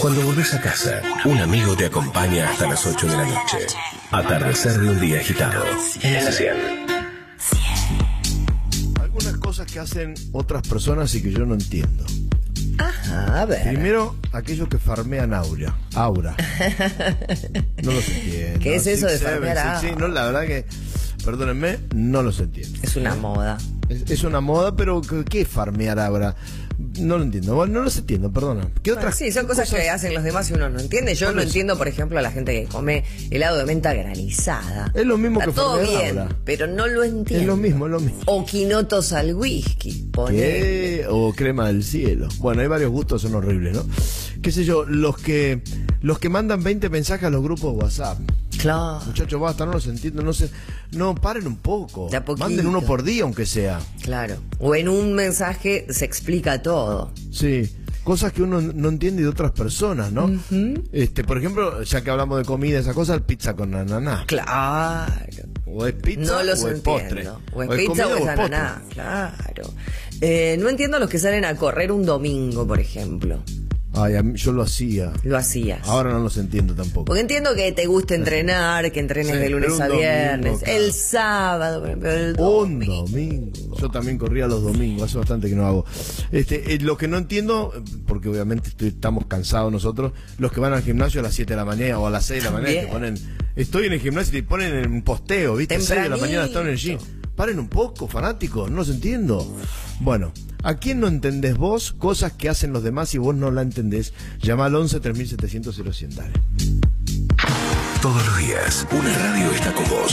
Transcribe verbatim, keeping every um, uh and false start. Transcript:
Cuando volvés a casa, un amigo te acompaña hasta las ocho de la noche. Atardecer de un día agitado. En la cien. Algunas cosas que hacen otras personas y que yo no entiendo. Ajá, a ver. Primero, aquellos que farmean aura. Aura. No los entiendo. ¿Qué es eso de Six, farmear seven, aura? sí, sí, no, la verdad que, perdónenme, no los entiendo. Es una moda. Es, es una moda, pero ¿qué, qué es farmear aura? No lo entiendo. Bueno, no los entiendo, perdona. ¿Qué Bueno, otras sí, son cosas, que hacen los demás y uno no entiende. Yo ¿Cuál no es? entiendo, por ejemplo, a la gente que come helado de menta granizada. Es lo mismo Está que todo farmear bien, aura. pero no lo entiendo. Es lo mismo, es lo mismo. O quinotos al whisky, ponele. ¿Qué? O crema del cielo. Bueno, hay varios gustos, son horribles, ¿no? Qué sé yo, los que los que mandan veinte mensajes a los grupos de WhatsApp. Claro. Muchachos, basta, no los entiendo, no sé. No, paren un poco. De a poquito. Manden uno por día, aunque sea. Claro. O en un mensaje se explica todo. Sí. Cosas que uno no entiende de otras personas, ¿no? Uh-huh. Este, por ejemplo, ya que hablamos de comida, esa cosa, el pizza con ananá. Claro. O es pizza No los o es entiendo. postre. O es pizza o es postre. ananá. Claro. Eh, no entiendo a los que salen a correr un domingo, por ejemplo. Ay, a mí- yo lo hacía. Lo hacías. Ahora no los entiendo tampoco. Porque entiendo que te gusta entrenar, que entrenes Sí, de lunes pero a un viernes. domingo, claro. El sábado, por ejemplo, el Un domingo. domingo. Yo también corría los domingos, hace bastante que no hago. Este, eh, lo que no entiendo, eh, porque obviamente estoy- estamos cansados nosotros, los que van al gimnasio a las siete de la mañana o a las seis de la mañana, También. que ponen, estoy en el gimnasio y te ponen en un posteo, ¿viste? seis de la mañana están en el gym. Paren un poco, fanáticos, no los entiendo. Bueno, ¿a quién no entendés vos cosas que hacen los demás y vos no la entendés? Llama al once tres mil setecientos cero cien, dale. Todos los días, una radio está con vos.